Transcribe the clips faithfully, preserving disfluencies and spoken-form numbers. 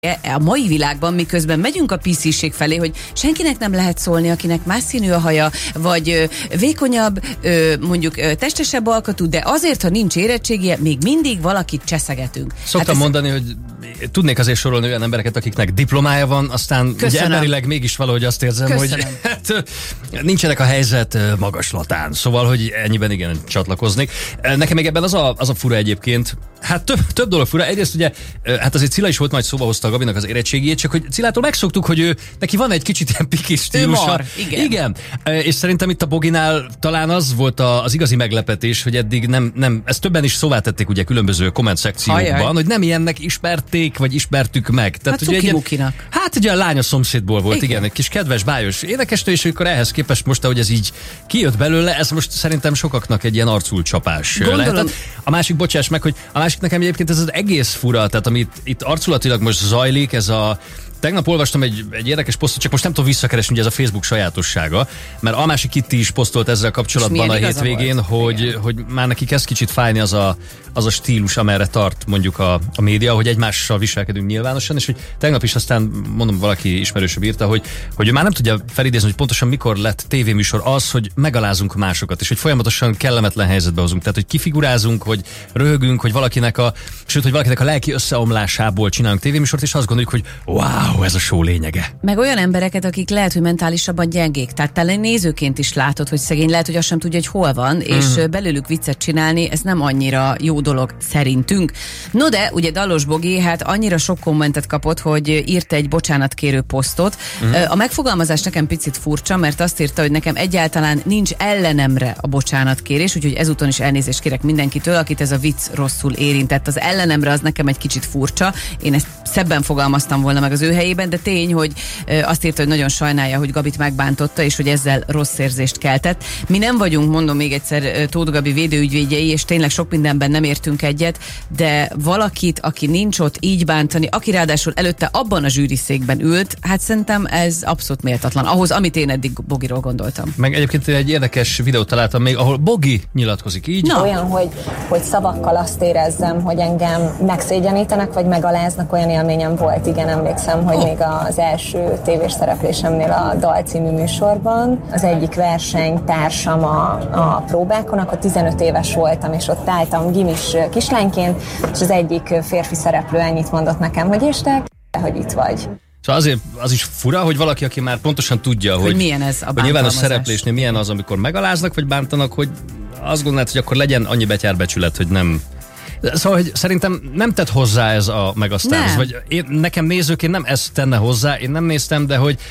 a mai világban, miközben megyünk a pé cé-ség felé, hogy senkinek nem lehet szólni, akinek más színű a haja, vagy ö, vékonyabb, ö, mondjuk ö, testesebb alkatú, de azért, ha nincs érettségie, még mindig valakit cseszegetünk. Szoktam hát ez... mondani, hogy tudnék azért sorolni olyan embereket, akiknek diplomája van, aztán ugye emberileg mégis valahogy azt érzem, Köszönöm. hogy hát, nincsenek a helyzet magaslatán. Szóval, hogy ennyiben igen csatlakoznék. Nekem még ebben az a, az a fura egyébként, hát több, több dolog fura. Egyrészt ugye, hát azért Cilla is volt, majd szóba hozta a Gabinak az érettségét, csak hogy Cillától megszoktuk, hogy ő, neki van egy kicsit ilyen pikis stílusa. Mar, igen. igen. És szerintem itt a Boginál talán az volt a, az igazi meglepetés, hogy eddig nem, nem, ezt többen is szóvá tették ugye különböző komment szekciókban, Ajaj. hogy nem ilyennek ismerték, vagy ismertük meg. Tehát, hát ugye egy, hát ugye a lány a szomszédból volt, igen. igen, egy kis kedves, bájos énekesnő, és akkor ehhez képest most, ahogy ez így kijött belőle, ez most szerintem sokaknak egy ilyen arculcsapás lehetett. A másik, bocsáss meg, hogy a másik nekem egyébként ez az egész fura, tehát amit itt arculatilag most zajlik, ez a tegnap olvastam egy, egy érdekes posztot, csak most nem tudom visszakeresni, ugye ez a Facebook sajátossága, mert a másik Kitti is posztolt ezzel kapcsolatban a hétvégén, hogy, hogy már neki kezd kicsit fájni az a, az a stílus, amerre tart mondjuk a, a média, hogy egymással viselkedünk nyilvánosan, és hogy tegnap is aztán, mondom, valaki ismerősebb írta, hogy, hogy ő már nem tudja felidézni, hogy pontosan mikor lett tévéműsor az, hogy megalázunk másokat, és hogy folyamatosan kellemetlen helyzetbe hozunk. Tehát, hogy kifigurázunk, hogy röhögünk, hogy valakinek a, sőt, hogy valakinek a lelki összeomlásából csinálunk tévéműsort, és azt gondoljuk, hogy wow, ez a show lényege. Meg olyan embereket, akik lehet, hogy mentálisabban gyengék. Tehát talán nézőként is látod, hogy szegény lehet, hogy azt sem tudja, hogy hol van, mm. és belőlük viccet csinálni, ez nem annyira jó dolog szerintünk. No de, ugye Dallos Bogi, hát annyira sok kommentet kapott, hogy írt egy bocsánatkérő posztot. Mm. A megfogalmazás nekem picit furcsa, mert azt írta, hogy nekem egyáltalán nincs ellenemre a bocsánatkérés, úgyhogy ezúton is elnézést kérek mindenkitől, akit ez a vicc rosszul érintett. Az ellenemre az nekem egy kicsit furcsa. Én ezt szebben fogalmaztam volna meg az ő helyében, de tény, hogy azt írta, hogy nagyon sajnálja, hogy Gabit megbántotta, és hogy ezzel rossz érzést keltett. Mi nem vagyunk, mondom még egyszer, Tóth Gabi védőügyvédjei, és tényleg sok mindenben nem értünk egyet, de valakit, aki nincs ott, így bántani, aki ráadásul előtte abban a zsűriszékben ült, hát szerintem ez abszolút méltatlan. Ahhoz, amit én eddig Bogiról gondoltam. Meg egyébként egy érdekes videót találtam még, ahol Bogi nyilatkozik így. Na. Olyan, hogy, hogy szavakkal azt érezzem, hogy engem megszégyenítenek, vagy megaláznak, olyan élményem volt, igen, emlékszem, hogy oh. még az első tévés szereplésemnél a Dal című műsorban az egyik versenytársam a, a próbákon, akkor tizenöt éves voltam, és ott álltam gimis kislányként, és az egyik férfi szereplő ennyit mondott nekem, hogy és te, hogy itt vagy. Szóval azért az is fura, hogy valaki, aki már pontosan tudja, hogy, hogy milyen ez a hogy nyilvános szereplésnél milyen az, amikor megaláznak, vagy bántanak, hogy azt gondolod, hogy akkor legyen annyi betyárbecsület, hogy nem... Szóval, hogy szerintem nem tett hozzá ez a megasztárhoz, vagy én, nekem nézőként nem ez tenne hozzá, én nem néztem, de hogy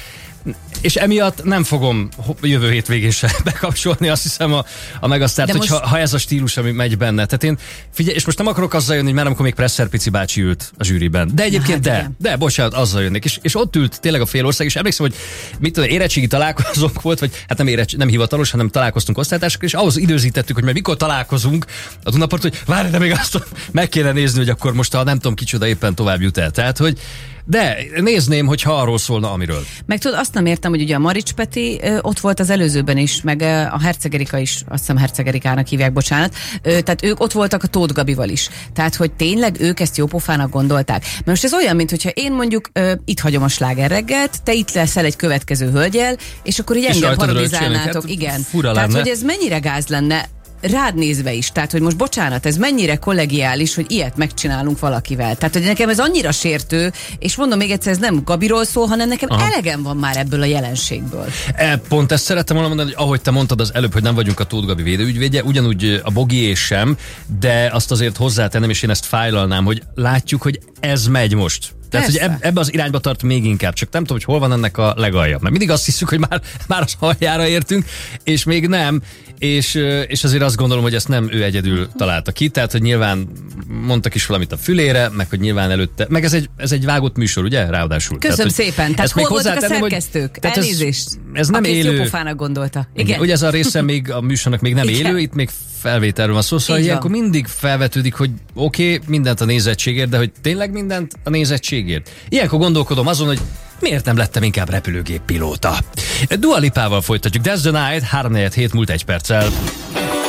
és emiatt nem fogom jövő hétvégén se bekapcsolni, azt hiszem a, a megasztárt, most... hogyha ha ez a stílus, ami megy benne. Tehát én, figyelj, és most nem akarok azzal jönni, hogy már amikor még Presser Pici bácsi ült a zsűriben. De egyébként hát, de, de, bocsánat, azzal jönnék. És, és ott ült tényleg a fél ország, és emlékszem, hogy mit tudom, érettségi találkozók volt, vagy hát nem, érettség, nem hivatalos, hanem találkoztunk osztálytársakkal, és ahhoz időzítettük, hogy majd mikor találkozunk a Dunapart, hogy várj, de még azt meg kéne nézni, hogy akkor most a nem tudom kicsoda éppen tovább jut el. Tehát, hogy de nézném, hogyha arról szólna, amiről. Meg tudod, azt nem értem, hogy ugye a Marics Peti ö, ott volt az előzőben is, meg ö, a Herceg Erika is, azt hiszem Herceg Erikának hívják, bocsánat. Ö, tehát ők ott voltak a Tóth Gabival is. Tehát, hogy tényleg ők ezt jópofának gondolták. Mert most ez olyan, mintha én mondjuk ö, itt hagyom a Sláger reggelt, te itt leszel egy következő hölgyel, és akkor így engem parodizálnátok. Igen. Fura tehát, lenne. hogy ez mennyire gáz lenne, rád nézve is, tehát, hogy most bocsánat, ez mennyire kollegiális, hogy ilyet megcsinálunk valakivel. Tehát, hogy nekem ez annyira sértő, és mondom még egyszer, ez nem Gabiról szól, hanem nekem Aha. elegem van már ebből a jelenségből. E, pont ezt szerettem volna mondani, hogy ahogy te mondtad az előbb, hogy nem vagyunk a Tóth Gabi védőügyvédje, ugyanúgy a Bogi sem, de azt azért hozzátennem, és én ezt fájlalnám, hogy látjuk, hogy ez megy most. Tehát, hogy eb- ebbe az irányba tart még inkább, csak nem tudom, hogy hol van ennek a legalja. Mert mindig azt hiszük, hogy már, már az aljára értünk, és még nem, és, és azért azt gondolom, hogy ezt nem ő egyedül találta ki, tehát, hogy nyilván mondtak is valamit a fülére, meg hogy nyilván előtte, meg ez egy, ez egy vágott műsor, ugye? Ráadásul. Köszönöm tehát, szépen. Tehát hol voltak a szerkesztők? Hogy, Elnézést. Ez, ez nem aki élő. Jópofának gondolta. Igen. Igen. Ugye ez a része még a műsornak még nem Igen. élő, itt még felvételről van szó, szóval ilyenkor mindig felvetődik, hogy oké, okay, mindent a nézettségért, de hogy tényleg mindent a nézettségért. Ilyenkor gondolkodom azon, hogy miért nem lettem inkább repülőgép pilóta. Dua Lipával folytatjuk. That's the Night, három negyvenhét múlt egy perccel.